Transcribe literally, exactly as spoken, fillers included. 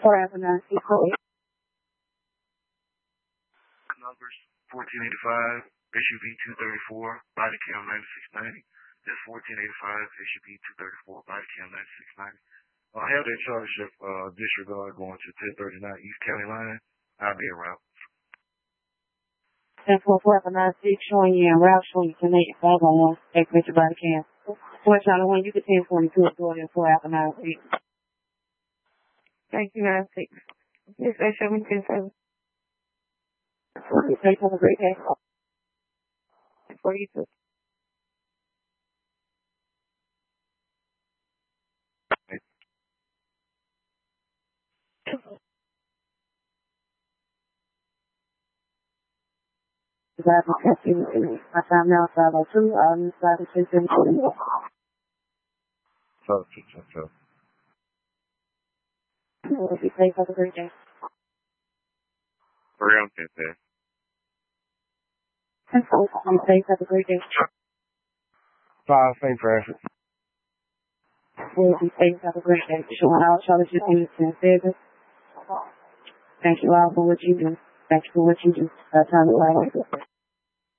four nine six oh eight. Numbers fourteen eighty-five, S U V two thirty-four, body cam ninety-six ninety. That's fourteen eighty-five, S U V two thirty-four, body cam ninety-six ninety. I uh, have that charter ship uh, disregard going to ten thirty-nine East County Line. I'll be around. ten four four nine six showing you en route, showing you ten eighty-five on one. Activate your body cam. Four Channel one, you get ten forty-two at Georgia, four Alpha nine six. Thank you, nine six. Yes, they show me ten seven. Thanks, have a great day. For you too. My time now is five oh two. I'll use five oh two. So, so, so. Be safe. Have a great day. Hurry on, ten ten. Be safe. Have a great day. Five, same traffic. Will be safe. Have a great day. Showing all Charlotte just in ten seven. Thank you all for what you do. Thank you for what you do. That's how it